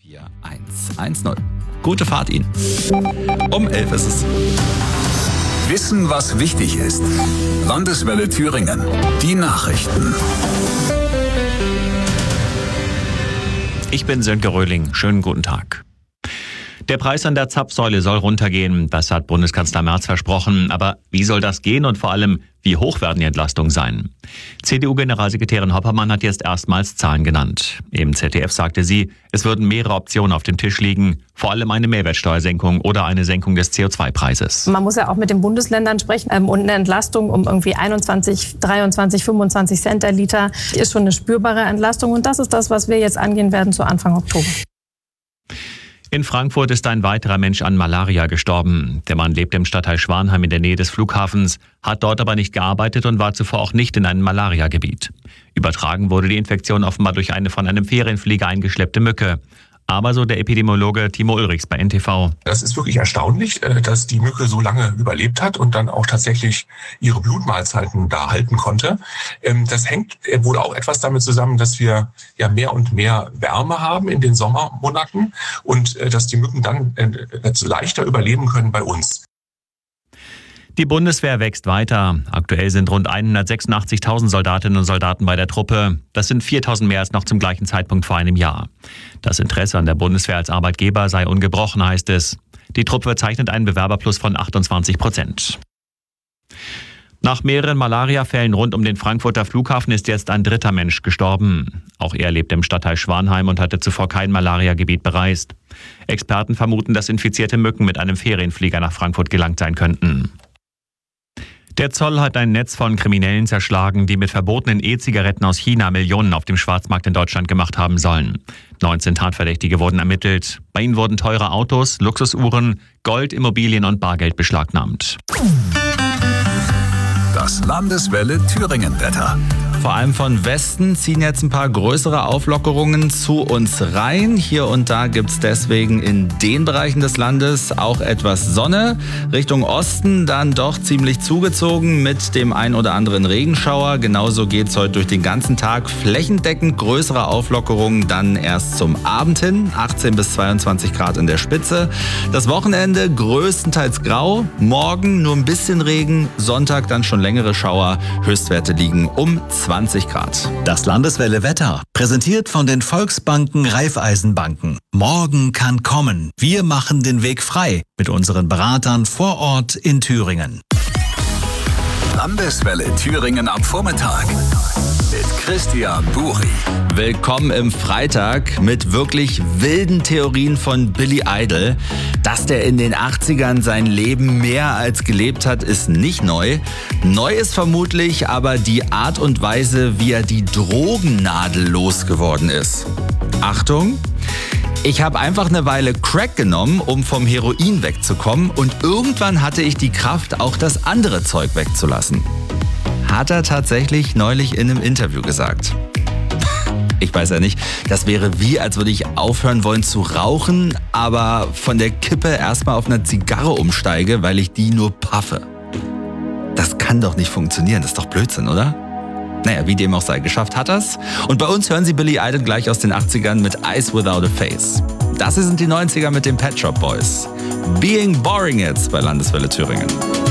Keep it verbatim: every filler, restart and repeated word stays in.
vier eins eins null. Gute Fahrt Ihnen. Um elf ist es. Wissen, was wichtig ist. Landeswelle Thüringen. Die Nachrichten. Ich bin Sönke Röhling. Schönen guten Tag. Der Preis an der Zapfsäule soll runtergehen. Das hat Bundeskanzler Merz versprochen. Aber wie soll das gehen und vor allem, wie hoch werden die Entlastungen sein? C D U-Generalsekretärin Hoppermann hat jetzt erstmals Zahlen genannt. Im Z D F sagte sie, es würden mehrere Optionen auf dem Tisch liegen. Vor allem eine Mehrwertsteuersenkung oder eine Senkung des C O zwei Preises. Man muss ja auch mit den Bundesländern sprechen. Und eine Entlastung um irgendwie einundzwanzig, dreiundzwanzig, fünfundzwanzig Cent der Liter ist schon eine spürbare Entlastung. Und das ist das, was wir jetzt angehen werden zu Anfang Oktober. In Frankfurt ist ein weiterer Mensch an Malaria gestorben. Der Mann lebt im Stadtteil Schwanheim in der Nähe des Flughafens, hat dort aber nicht gearbeitet und war zuvor auch nicht in einem Malariagebiet. Übertragen wurde die Infektion offenbar durch eine von einem Ferienflieger eingeschleppte Mücke. Aber so der Epidemiologe Timo Ulrichs bei N T V. Das ist wirklich erstaunlich, dass die Mücke so lange überlebt hat und dann auch tatsächlich ihre Blutmahlzeiten da halten konnte. Das hängt wohl auch etwas damit zusammen, dass wir ja mehr und mehr Wärme haben in den Sommermonaten und dass die Mücken dann leichter überleben können bei uns. Die Bundeswehr wächst weiter. Aktuell sind rund hundertsechsundachtzigtausend Soldatinnen und Soldaten bei der Truppe. Das sind viertausend mehr als noch zum gleichen Zeitpunkt vor einem Jahr. Das Interesse an der Bundeswehr als Arbeitgeber sei ungebrochen, heißt es. Die Truppe verzeichnet einen Bewerberplus von achtundzwanzig Prozent. Nach mehreren Malariafällen rund um den Frankfurter Flughafen ist jetzt ein dritter Mensch gestorben. Auch er lebt im Stadtteil Schwanheim und hatte zuvor kein Malariagebiet bereist. Experten vermuten, dass infizierte Mücken mit einem Ferienflieger nach Frankfurt gelangt sein könnten. Der Zoll hat ein Netz von Kriminellen zerschlagen, die mit verbotenen E-Zigaretten aus China Millionen auf dem Schwarzmarkt in Deutschland gemacht haben sollen. neunzehn Tatverdächtige wurden ermittelt. Bei ihnen wurden teure Autos, Luxusuhren, Gold, Immobilien und Bargeld beschlagnahmt. Das Landeswelle Thüringen-Wetter. Vor allem von Westen ziehen jetzt ein paar größere Auflockerungen zu uns rein. Hier und da gibt es deswegen in den Bereichen des Landes auch etwas Sonne. Richtung Osten dann doch ziemlich zugezogen mit dem ein oder anderen Regenschauer. Genauso geht es heute durch den ganzen Tag. Flächendeckend größere Auflockerungen dann erst zum Abend hin. achtzehn bis zweiundzwanzig Grad in der Spitze. Das Wochenende größtenteils grau. Morgen nur ein bisschen Regen. Sonntag dann schon längere Schauer. Höchstwerte liegen um zwanzig Grad. Das Landeswelle Wetter, präsentiert von den Volksbanken Raiffeisenbanken. Morgen kann kommen. Wir machen den Weg frei mit unseren Beratern vor Ort in Thüringen. Landeswelle Thüringen am Vormittag mit Christian Buri. Willkommen im Freitag mit wirklich wilden Theorien von Billy Idol. Dass der in den achtzigern sein Leben mehr als gelebt hat, ist nicht neu. Neu ist vermutlich aber die Art und Weise, wie er die Drogennadel losgeworden ist. Achtung! Ich habe einfach eine Weile Crack genommen, um vom Heroin wegzukommen, und irgendwann hatte ich die Kraft, auch das andere Zeug wegzulassen. Hat er tatsächlich neulich in einem Interview gesagt. Ich weiß ja nicht, das wäre wie, als würde ich aufhören wollen zu rauchen, aber von der Kippe erstmal auf eine Zigarre umsteige, weil ich die nur paffe. Das kann doch nicht funktionieren, das ist doch Blödsinn, oder? Naja, wie dem auch sei, geschafft hat er's. Und bei uns hören Sie Billy Idol gleich aus den achtzigern mit Eyes Without a Face. Das hier sind die neunziger mit den Pet Shop Boys. Being Boring jetzt bei Landeswelle Thüringen.